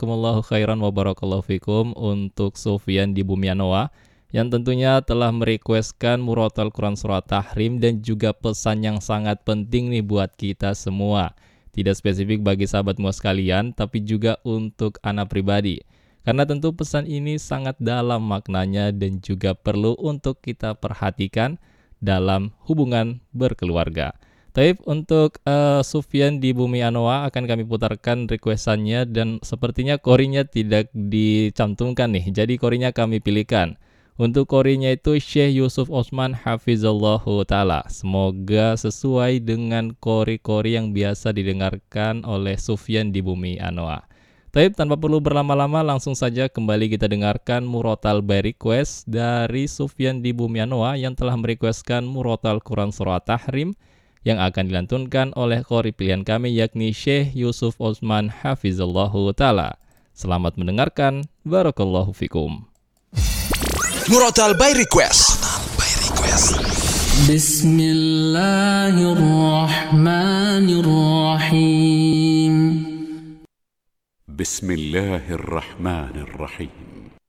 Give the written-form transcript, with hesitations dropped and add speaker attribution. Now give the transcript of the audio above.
Speaker 1: jazakumullahu khairan wa barakallahu fikum untuk Sufyan di Bumianoa yang tentunya telah merequestkan murotal Quran Surat Tahrim dan juga pesan yang sangat penting nih buat kita semua. Tidak spesifik bagi sahabat semua sekalian, tapi juga untuk anak pribadi. Karena tentu pesan ini sangat dalam maknanya dan juga perlu untuk kita perhatikan dalam hubungan berkeluarga. Taib, untuk Sufyan di Bumianoa akan kami putarkan requestannya dan sepertinya korinya tidak dicantumkan nih, jadi korinya kami pilihkan. Untuk korinya itu Syekh Yusuf Osman Hafizallahu Ta'ala. Semoga sesuai dengan kori-kori yang biasa didengarkan oleh Sufyan di Bumianoa. Taib, tanpa perlu berlama-lama langsung saja kembali kita dengarkan murotal by request dari Sufyan di Bumianoa yang telah merequestkan murotal Quran Surat Tahrim yang akan dilantunkan oleh kori pilihan kami yakni Syekh Yusuf Osman Hafizallahu Ta'ala. Selamat mendengarkan, barakallahu fikum.
Speaker 2: Murotal by request.
Speaker 3: Bismillahirrahmanirrahim. Bismillahirrahmanirrahim.